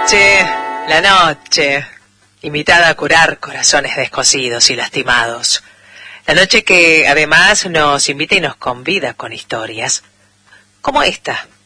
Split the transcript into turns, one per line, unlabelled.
noche, la noche, invitada a curar corazones descosidos y lastimados. La noche que además nos invita y nos convida con historias, como esta,